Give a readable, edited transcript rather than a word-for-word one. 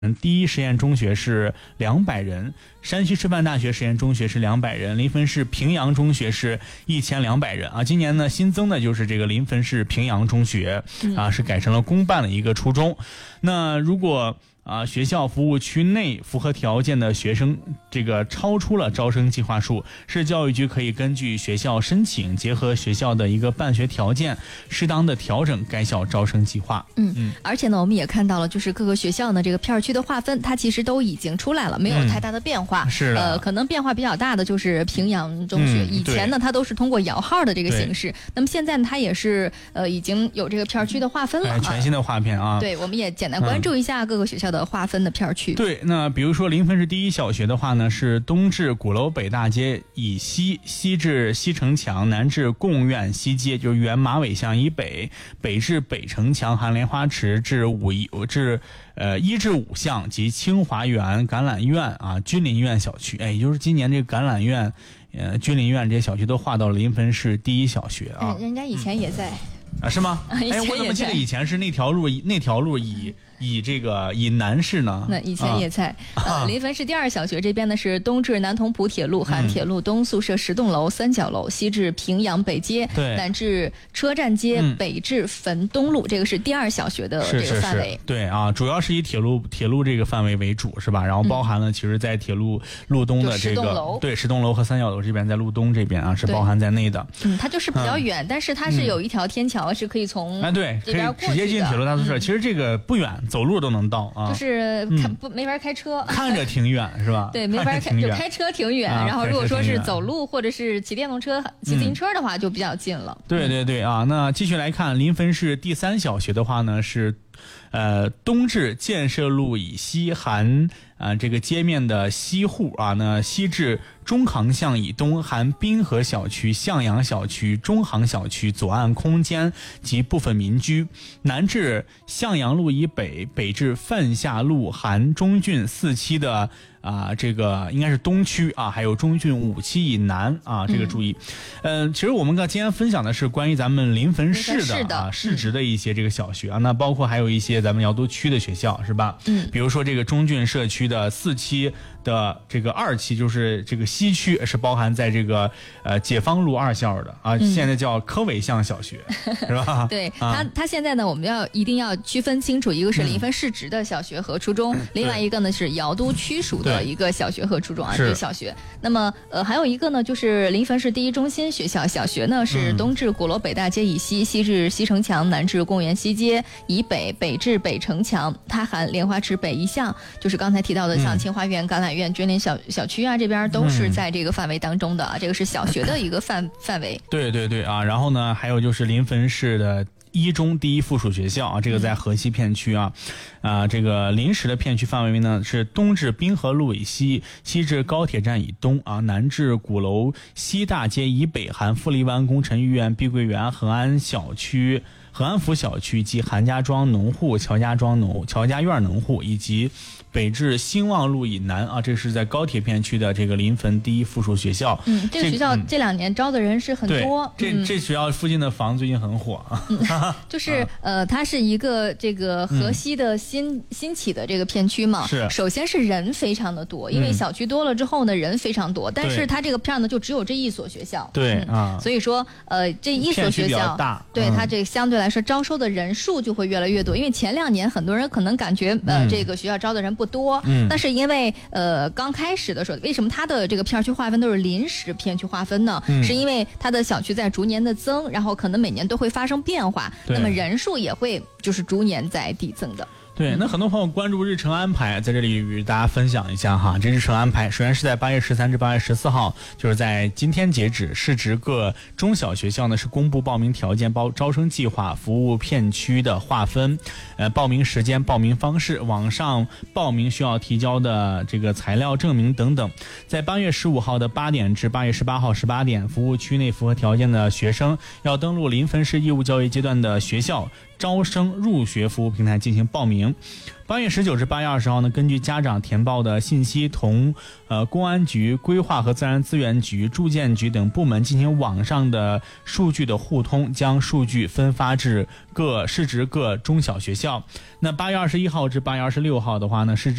第一实验中学是200人，山西师范大学实验中学是200人，临汾市平阳中学是1200人啊。今年呢新增的就是这个临汾市平阳中学啊，是改成了公办的一个初中。那如果学校服务区内符合条件的学生这个超出了招生计划数，市教育局可以根据学校申请，结合学校的一个办学条件，适当的调整该校招生计划。 而且呢，我们也看到了，就是各个学校呢这个片区的划分，它其实都已经出来了，没有太大的变化。 是的， 可能变化比较大的就是平阳中学，以前呢它都是通过摇号的这个形式，那么现在呢它也是已经有这个片区的划分了， 全新的划片啊。 对，我们也简单关注一下各个学校的划分的片区。 对，那比如说临汾市第一小学的话呢，是东至鼓楼北大街以西，西至西城墙，南至贡院西街，就是原马尾巷以北，北至北城墙含莲花池至1至5巷及清华园、橄榄院啊、君临院小区。也就是今年这个橄榄院、君临院这些小区都划到了临汾市第一小学啊。 人家以前也在。 是吗？我怎么记得以前是那条路以南市呢？ 那以前也在。临汾市第二小学这边呢是东至南同蒲铁路含铁路东宿舍10栋楼3角楼，西至平阳北街，南至车站街，北至汾东路，这个是第二小学的这个范围。 对啊，主要是以铁路这个范围为主，是吧？然后包含了其实在铁路路东的这个10栋楼和3角楼这边，在路东这边啊是包含在内的。 它就是比较远，但是它是有一条天桥是可以从这边过去的， 直接进铁路大宿舍。其实这个不远，走路都能到啊。 就是没法开车， 看着挺远是吧？ 对，没法开车挺远。然后如果说是走路或者是骑电动车、骑自行车的话，就比较近了。 对啊。那继续来看临汾市第三小学的话呢是。东至建设路以西含这个街面的西户啊，那西至中航巷以东含滨河小区、向阳小区、中航小区左岸空间及部分民居，南至向阳路以北，北至范下路含中郡4期的这个应该是东区啊，还有中郡5期以南啊，这个注意。其实我们今天分享的是关于咱们临汾市的市直的一些这个小学啊，那包括还有一些咱们瑶都区的学校是吧？比如说这个中郡社区的4期的这个2期，就是这个西区是包含在这个解放路2校的啊，现在叫科尾巷小学是吧？ 对，它现在呢，我们一定要区分清楚，一个是临汾市直的小学和初中，另外一个呢是瑶都区属的一个小学和初中啊，这个小学。那么还有一个呢，就是临汾市第一中心学校小学呢，是东至鼓楼北大街以西，西至西城墙，南至贡园西街以北，北至北城墙，它含莲花池北1巷，就是刚才提到的像清华园、橄榄院、君临小区啊，这边都是在这个范围当中的啊，这个是小学的一个范围。 对啊，然后呢，还有就是临汾市的一中第一附属学校啊，这个在河西片区啊，这个临时的片区范围呢是东至滨河路以西，西至高铁站以东啊，南至鼓楼西大街以北，含富力湾工程医院、碧桂园、恒安府小区及韩家庄农户、乔家院农户，以及北至兴旺路以南啊，这是在高铁片区的这个临汾第一附属学校。 这个学校这2年招的人是很多。 这学校附近的房最近很火啊。 就是它是一个这个河西的新起的这个片区嘛。 是。 首先是人非常的多，因为小区多了之后呢，人非常多。但是它这个片呢就只有这一所学校。 对所以说这一所学校大， 对它这相对来说招收的人数就会越来越多。因为前2年很多人可能感觉这个学校招的人不多，但是因为刚开始的时候，为什么它的这个片区划分都是临时片区划分呢？是因为它的小区在逐年的增，然后可能每年都会发生变化，那么人数也会就是逐年在递增的。 对，那很多朋友关注日程安排，在这里与大家分享一下哈。这日程安排首先是在8月13至8月14号，就是在今天截止，市直各中小学校呢是公布报名条件、招生计划、服务片区的划分、报名时间、报名方式、网上报名需要提交的这个材料证明等等。在8月15号的8点至8月18号18点，服务区内符合条件的学生要登录临汾市义务教育阶段的学校招生入学服务平台进行报名。8月19至8月20号呢，根据家长填报的信息，同公安局、规划和自然资源局、住建局等部门进行网上的数据的互通，将数据分发至市直各中小学校。那8月21号至8月26号的话呢，市